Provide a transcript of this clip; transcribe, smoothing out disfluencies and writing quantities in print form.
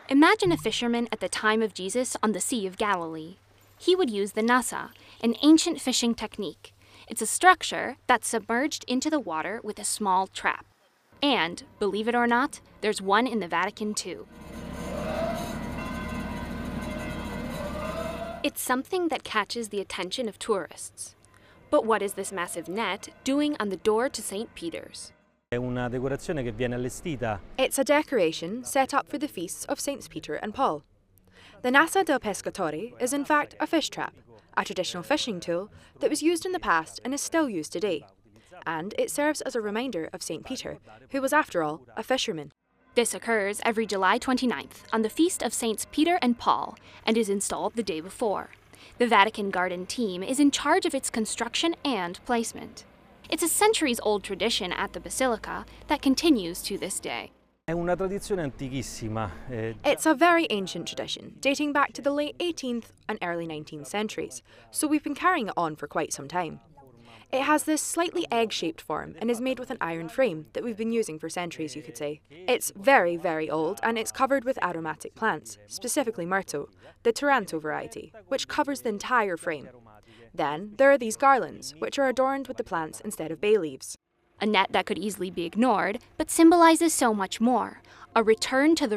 Imagine a fisherman at the time of Jesus on the Sea of Galilee. He would use the nasa, an ancient fishing technique. It's a structure that's submerged into the water with a small trap. And, believe it or not, there's one in the Vatican too. It's something that catches the attention of tourists. But what is this massive net doing on the door to St. Peter's? È una decorazione che viene allestita. It's a decoration set up for the feasts of Saints Peter and Paul. The Nasa del Pescatore is in fact a fish trap, a traditional fishing tool that was used in the past and is still used today. And it serves as a reminder of St. Peter, who was after all a fisherman. This occurs every July 29th on the feast of Saints Peter and Paul and is installed the day before. The Vatican Garden team is in charge of its construction and placement. It's a centuries-old tradition at the Basilica that continues to this day. È una tradizione antichissima. It's a very ancient tradition, dating back to the late 18th and early 19th centuries, so we've been carrying it on for quite some time. It has this slightly egg-shaped form and is made with an iron frame that we've been using for centuries, you could say. It's very, very old and it's covered with aromatic plants, specifically myrtle, the Taranto variety, which covers the entire frame. Then there are these garlands, which are adorned with the plants instead of bay leaves. A net that could easily be ignored, but symbolizes so much more. A return to the